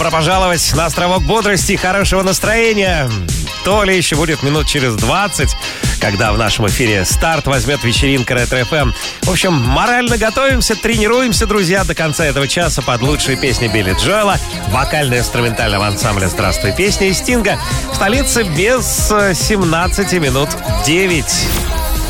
Добро пожаловать на островок бодрости и хорошего настроения. То ли еще будет минут через 20, когда в нашем эфире старт возьмет вечеринка Ретро-ФМ. В общем, морально готовимся, тренируемся, друзья, до конца этого часа под лучшие песни Билли Джоэла, вокально-инструментального ансамбля «Здравствуй, песня» и Стинга. В столице без 17 минут 9.